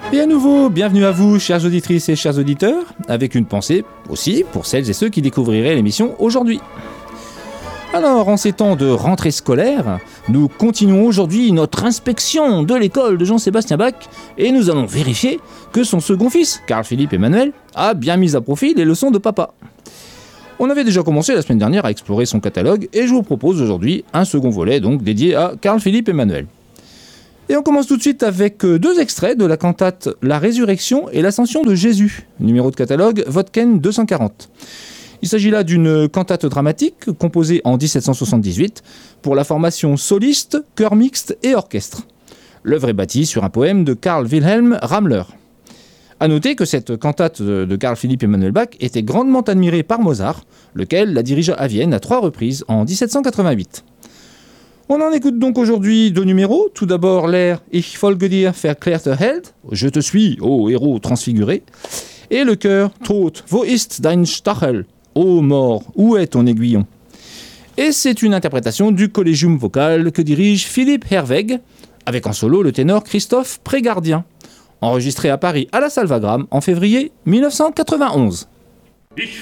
Et à nouveau, bienvenue à vous, chères auditrices et chers auditeurs, avec une pensée aussi pour celles et ceux qui découvriraient l'émission aujourd'hui. Alors, en ces temps de rentrée scolaire, nous continuons aujourd'hui notre inspection de l'école de Jean-Sébastien Bach et nous allons vérifier que son second fils, Carl-Philippe Emmanuel, a bien mis à profit les leçons de papa. On avait déjà commencé la semaine dernière à explorer son catalogue et je vous propose aujourd'hui un second volet donc dédié à Carl-Philippe Emmanuel. Et on commence tout de suite avec deux extraits de la cantate La Résurrection et l'Ascension de Jésus, numéro de catalogue Vodken 240. Il s'agit là d'une cantate dramatique composée en 1778 pour la formation soliste, chœur mixte et orchestre. L'œuvre est bâtie sur un poème de Karl Wilhelm Ramler. A noter que cette cantate de Carl-Philippe Emmanuel Bach était grandement admirée par Mozart, lequel la dirigea à Vienne à 3 reprises en 1788. On en écoute donc aujourd'hui 2 numéros. Tout d'abord l'air Ich folge dir, verklärter Held, je te suis, ô héros transfiguré, et le chœur Tod, wo ist dein Stachel, ô mort, où est ton aiguillon? Et c'est une interprétation du Collegium vocal que dirige Philippe Herweg, avec en solo le ténor Christophe Prégardien, enregistré à Paris à la Salle Wagram en février 1991.